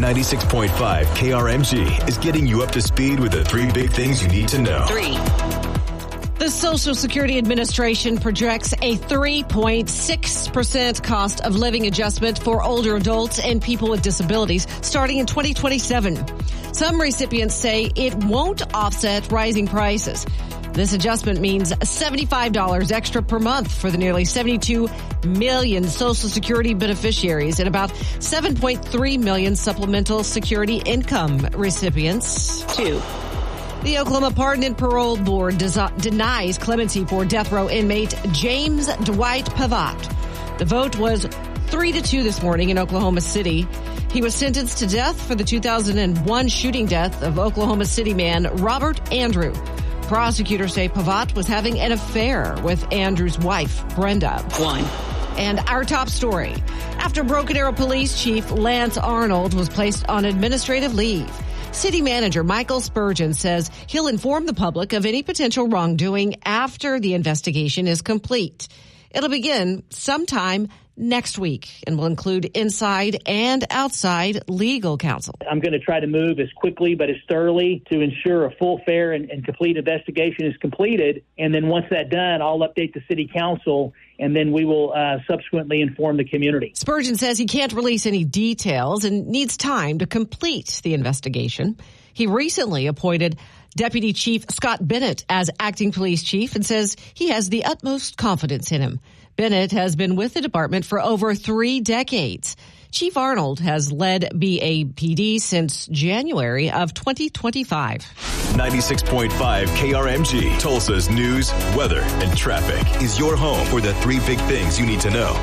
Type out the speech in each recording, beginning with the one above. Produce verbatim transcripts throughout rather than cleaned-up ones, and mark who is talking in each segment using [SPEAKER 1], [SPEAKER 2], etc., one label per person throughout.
[SPEAKER 1] ninety-six point five K R M G is getting you up to speed with the three big things you need to know.
[SPEAKER 2] Three. The Social Security Administration projects a three point six percent cost of living adjustment for older adults and people with disabilities starting in twenty twenty-seven. Some recipients say it won't offset rising prices. This adjustment means seventy-five dollars extra per month for the nearly seventy-two million Social Security beneficiaries and about seven point three million supplemental security income recipients.
[SPEAKER 3] Two.
[SPEAKER 2] The Oklahoma Pardon and Parole Board des- denies clemency for death row inmate James Dwight Pavat. The vote was three to two this morning in Oklahoma City. He was sentenced to death for the two thousand one shooting death of Oklahoma City man Robert Andrew. Prosecutors say Pavat was having an affair with Andrew's wife, Brenda.
[SPEAKER 3] One.
[SPEAKER 2] And our top story. After Broken Arrow Police Chief Lance Arnold was placed on administrative leave, City Manager Michael Spurgeon says he'll inform the public of any potential wrongdoing after the investigation is complete. It'll begin sometime next week and will include inside and outside legal counsel.
[SPEAKER 4] I'm going to try to move as quickly but as thoroughly to ensure a full, fair, and, and complete investigation is completed. And then once that's done, I'll update the city council, and then we will uh, subsequently inform the community.
[SPEAKER 2] Spurgeon says he can't release any details and needs time to complete the investigation. He recently appointed Deputy Chief Scott Bennett as acting police chief and says he has the utmost confidence in him. Bennett has been with the department for over three decades. Chief Arnold has led B A P D since January of twenty twenty-five.
[SPEAKER 1] ninety-six point five K R M G, Tulsa's news, weather, and traffic is your home for the three big things you need to know.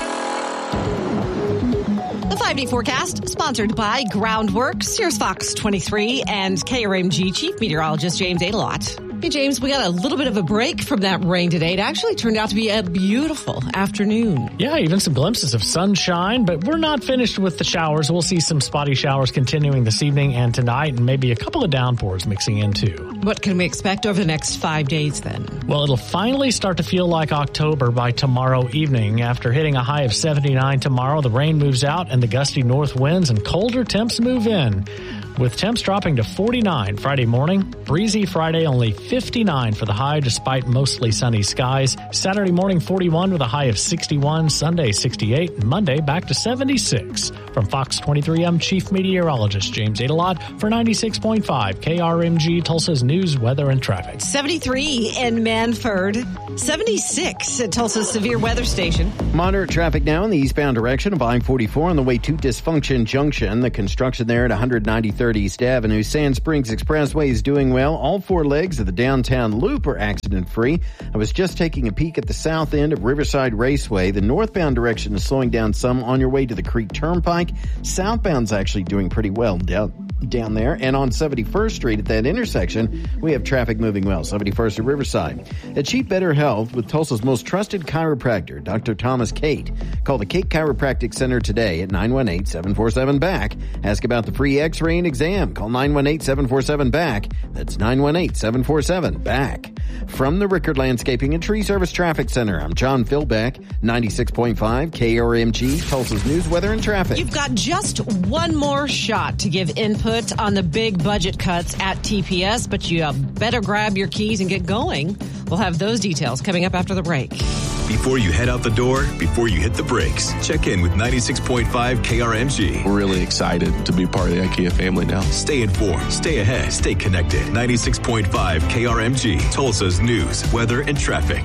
[SPEAKER 2] The five-day forecast, sponsored by Groundworks, here's Fox twenty-three and K R M G Chief Meteorologist James Adelot. Hey, James, we got a little bit of a break from that rain today. It actually turned out to be a beautiful afternoon.
[SPEAKER 5] Yeah, even some glimpses of sunshine, but we're not finished with the showers. We'll see some spotty showers continuing this evening and tonight, and maybe a couple of downpours mixing in too.
[SPEAKER 2] What can we expect over the next five days then?
[SPEAKER 5] Well, it'll finally start to feel like October by tomorrow evening. After hitting a high of seventy-nine tomorrow, the rain moves out and the gusty north winds and colder temps move in, with temps dropping to forty-nine Friday morning. Breezy Friday, only fifty-nine for the high despite mostly sunny skies. Saturday morning, forty-one with a high of sixty-one. Sunday, sixty-eight. And Monday, back to seventy-six. From Fox twenty-three, I'm Chief Meteorologist James Adelot for ninety-six point five K R M G, Tulsa's news, weather, and traffic.
[SPEAKER 2] seventy-three in Manford. seventy-six at Tulsa's severe weather station.
[SPEAKER 6] Moderate traffic now in the eastbound direction of I forty-four on the way to Dysfunction Junction. The construction there at one ninety-third East Avenue. Sand Springs Expressway is doing well. All four legs of the downtown loop are accident-free. I was just taking a peek at the south end of Riverside Raceway. The northbound direction is slowing down some on your way to the Creek Turnpike. Southbound's actually doing pretty well down down there. And on seventy-first Street at that intersection, we have traffic moving well. seventy-first to Riverside. Achieve better health with Tulsa's most trusted chiropractor, Doctor Thomas Cate. Call the Cate Chiropractic Center today at nine one eight, seven four seven, B A C K. Ask about the free x-ray and exam. Call nine one eight, seven four seven, B A C K. That's nine one eight, seven four seven, B A C K. From the Rickard Landscaping and Tree Service Traffic Center, I'm John Philbeck, ninety-six point five K R M G, Tulsa's news, weather, and traffic.
[SPEAKER 2] You've got just one more shot to give input on the big budget cuts at T P S, but you better grab your keys and get going. We'll have those details coming up after the break.
[SPEAKER 1] Before you head out the door, before you hit the brakes, check in with ninety-six point five K R M G.
[SPEAKER 7] We're really excited to be part of the IKEA family now.
[SPEAKER 1] Stay informed, stay ahead, stay connected. ninety-six point five K R M G, Tulsa's news, weather, and traffic.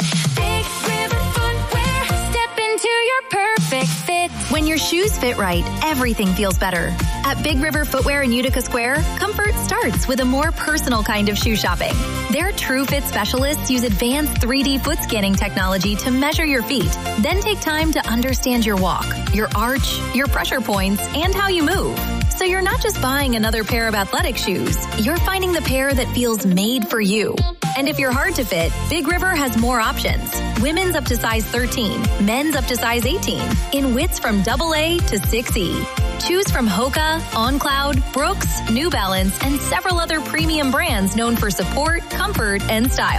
[SPEAKER 8] Big River Footwear, step into your perfect fit. When your shoes fit right, everything feels better. At Big River Footwear in Utica Square, comfort starts with a more personal kind of shoe shopping. Their True Fit specialists use advanced three D foot scanning technology to measure your feet, then take time to understand your walk, your arch, your pressure points, and how you move. So you're not just buying another pair of athletic shoes, you're finding the pair that feels made for you. And if you're hard to fit, Big River has more options. Women's up to size thirteen, men's up to size eighteen, in widths from double A to six E. Choose from Hoka, On Cloud, Brooks, New Balance, and several other premium brands known for support, comfort, and style.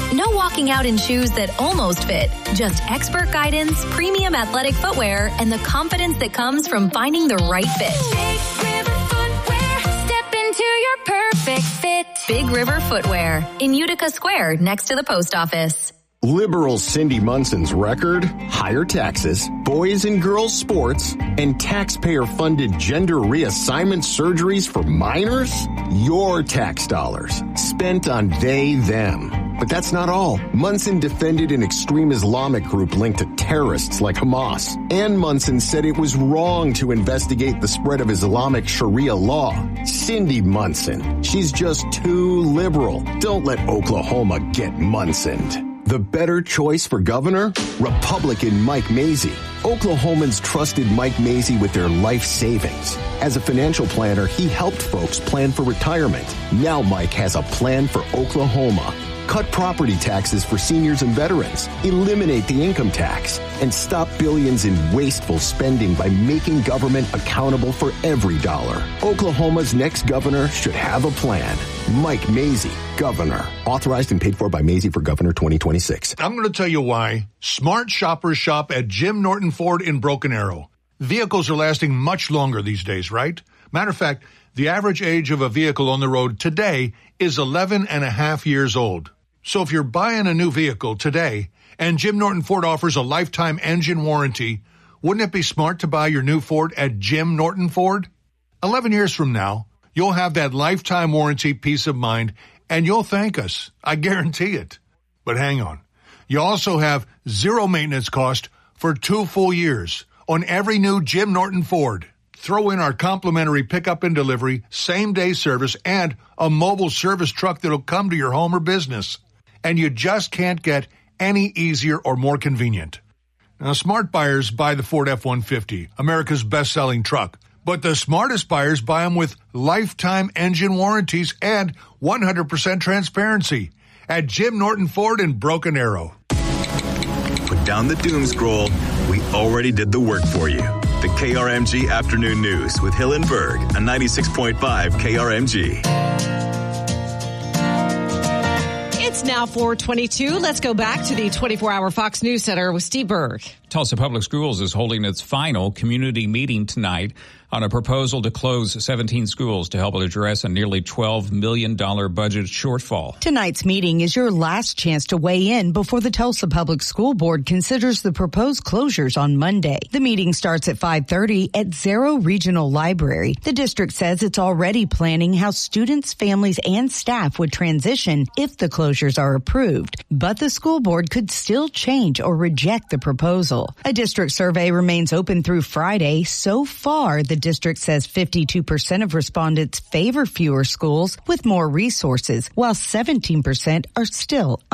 [SPEAKER 8] No walking out in shoes that almost fit. Just expert guidance, premium athletic footwear, and the confidence that comes from finding the right fit.
[SPEAKER 3] Big River Footwear. Step into your perfect fit.
[SPEAKER 8] Big River Footwear in Utica Square next to the post office.
[SPEAKER 9] Liberal Cindy Munson's record, higher taxes, boys and girls sports, and taxpayer-funded gender reassignment surgeries for minors? Your tax dollars spent on they, them. But that's not all. Munson defended an extreme Islamic group linked to terrorists like Hamas. And Munson said it was wrong to investigate the spread of Islamic Sharia law. Cindy Munson. She's just too liberal. Don't let Oklahoma get Munsoned. The better choice for governor? Republican Mike Mazzei. Oklahomans trusted Mike Mazzei with their life savings. As a financial planner, he helped folks plan for retirement. Now Mike has a plan for Oklahoma. Cut property taxes for seniors and veterans, eliminate the income tax, and stop billions in wasteful spending by making government accountable for every dollar. Oklahoma's next governor should have a plan. Mike Mazzei, governor. Authorized and paid for by Mazzei for governor twenty twenty-six.
[SPEAKER 10] I'm going to tell you why. Smart shoppers shop at Jim Norton Ford in Broken Arrow. Vehicles are lasting much longer these days, right? Matter of fact, the average age of a vehicle on the road today is eleven and a half years old. So if you're buying a new vehicle today and Jim Norton Ford offers a lifetime engine warranty, wouldn't it be smart to buy your new Ford at Jim Norton Ford? eleven years from now, you'll have that lifetime warranty peace of mind, and you'll thank us. I guarantee it. But hang on. You also have zero maintenance cost for two full years on every new Jim Norton Ford. Throw in our complimentary pickup and delivery, same-day service, and a mobile service truck that'll come to your home or business. And you just can't get any easier or more convenient. Now, smart buyers buy the Ford F one fifty, America's best-selling truck. But the smartest buyers buy them with lifetime engine warranties and one hundred percent transparency at Jim Norton Ford in Broken Arrow.
[SPEAKER 1] Put down the doom scroll. We already did the work for you. The K R M G Afternoon News with Hill and Berg on ninety-six point five K R M G.
[SPEAKER 2] It's now four twenty-two. Let's go back to the twenty-four hour Fox News Center with Steve Berg.
[SPEAKER 11] Tulsa Public Schools is holding its final community meeting tonight on a proposal to close seventeen schools to help address a nearly twelve million dollars budget shortfall.
[SPEAKER 12] Tonight's meeting is your last chance to weigh in before the Tulsa Public School Board considers the proposed closures on Monday. The meeting starts at five thirty at Zero Regional Library. The district says it's already planning how students, families, and staff would transition if the closures are approved. But the school board could still change or reject the proposal. A district survey remains open through Friday. So far, the district says fifty-two percent of respondents favor fewer schools with more resources, while seventeen percent are still